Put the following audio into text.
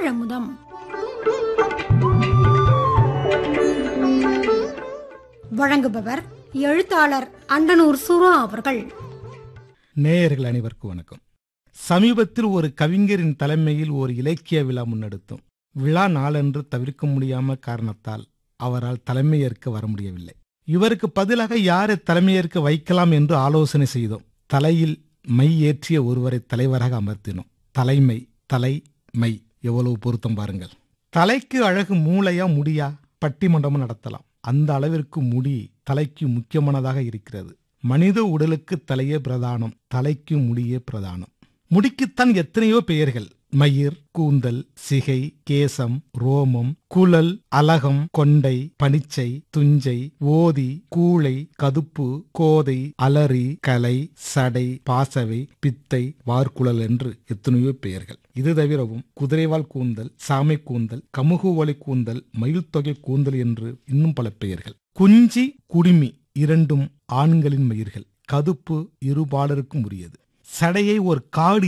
தமிழமுதம். வழங்குபவர் எழுத்தாளர் அண்டனூர் சுரா அவர்கள். நேயர்கள் அனைவருக்கும் வணக்கம். சமீபத்தில் ஒரு கவிஞரின் தலைமையில் ஒரு இலக்கிய விழா முன்னெடுத்தோம். விழா நாளன்று தவிர்க்க முடியாம காரணத்தால் அவரால் தலைமையேற்க வர முடியவில்லை. இவருக்கு பதிலாக யாரை தலைமையேற்க வைக்கலாம் என்று ஆலோசனை செய்தோம். தலையில் மை ஏற்றிய ஒருவரை தலைவராக அமர்த்தினோம். தலைமை, தலை, மை, எவ்வளவு பொருத்தம் பாருங்கள். தலைக்கு அழகு மூளையா முடியா? பட்டிமன்றமும் நடத்தலாம். அந்த அளவிற்கு முடி தலைக்கு முக்கியமானதாக இருக்கிறது. மனித உடலுக்கு தலையே பிரதானம், தலைக்கு முடியே பிரதானம். முடிக்குத்தான் எத்தனையோ பெயர்கள். மயிர், கூந்தல், சிகை, கேசம், ரோமம், குழல், அலகம், கொண்டை, பனிச்சை, துஞ்சை, ஓதி, கூளை, கதுப்பு, கோதை, அலரி, கலை, சடை, பாசவை, பித்தை, வார்குழல் என்று எத்தனையோ பெயர்கள். இது தவிரவும் குதிரைவால் கூந்தல், சாமை கூந்தல், கமுகுவலை கூந்தல், மயில் தொகை கூந்தல் என்று இன்னும் பல பெயர்கள். குஞ்சி, குடுமி இரண்டும் ஆண்களின் மயிர்கள். கதுப்பு இருபாலருக்கும் உரியது. சடையை ஒரு காடு